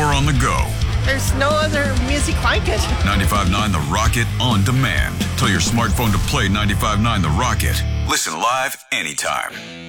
or on the go. There's no other music like it. 95.9 The Rocket on demand. Tell your smartphone to play 95.9 The Rocket. Listen live anytime.